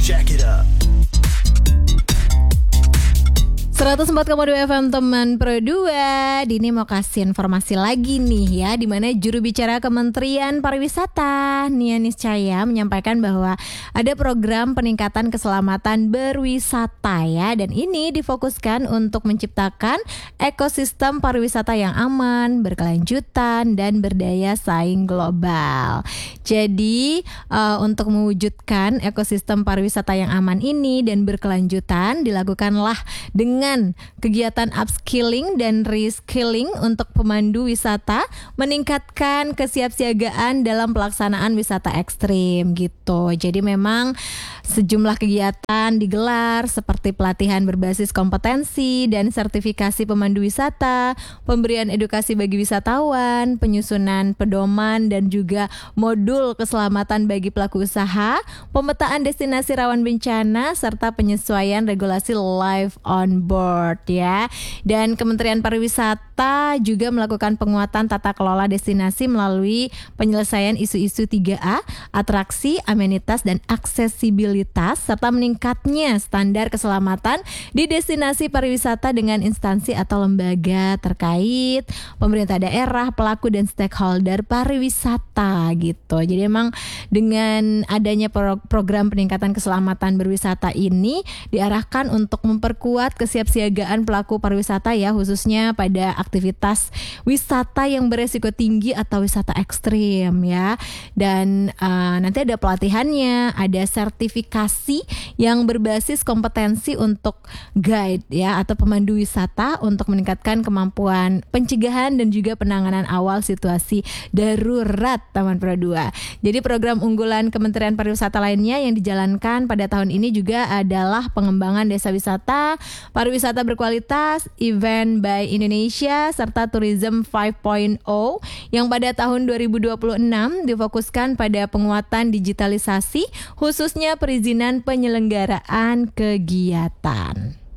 Jack it up. 104,2 FM teman Pro 2. Dini mau kasih informasi lagi nih ya, di mana juru bicara Kementerian Pariwisata Nia Niscaya menyampaikan bahwa ada program peningkatan keselamatan berwisata ya, dan ini difokuskan untuk menciptakan ekosistem pariwisata yang aman, berkelanjutan dan berdaya saing global. Jadi untuk mewujudkan ekosistem pariwisata yang aman ini dan berkelanjutan dilakukanlah dengan kegiatan upskilling dan reskilling untuk pemandu wisata, meningkatkan kesiapsiagaan dalam pelaksanaan wisata ekstrim gitu. Jadi memang sejumlah kegiatan digelar seperti pelatihan berbasis kompetensi dan sertifikasi pemandu wisata, pemberian edukasi bagi wisatawan, penyusunan pedoman dan juga modul keselamatan bagi pelaku usaha, pemetaan destinasi rawan bencana, serta penyesuaian regulasi live on board ya. Dan Kementerian Pariwisata juga melakukan penguatan tata kelola destinasi melalui penyelesaian isu-isu 3A, atraksi, amenitas dan aksesibilitas, serta meningkatnya standar keselamatan di destinasi pariwisata dengan instansi atau lembaga terkait, pemerintah daerah, pelaku dan stakeholder pariwisata gitu. Jadi emang dengan adanya program peningkatan keselamatan berwisata ini diarahkan untuk memperkuat kesiapsiagaan pelaku pariwisata ya, khususnya pada aktivitas wisata yang beresiko tinggi atau wisata ekstrim ya. Dan nanti ada pelatihannya, ada sertifikasi yang berbasis kompetensi untuk guide ya atau pemandu wisata untuk meningkatkan kemampuan pencegahan dan juga penanganan awal situasi darurat Taman Pro 2. Jadi program unggulan Kementerian Pariwisata lainnya yang dijalankan pada tahun ini juga adalah pengembangan desa wisata, pariwisata berkualitas, event by Indonesia, serta Tourism 5.0 yang pada tahun 2026 difokuskan pada penguatan digitalisasi, khususnya perizinan penyelenggaraan kegiatan.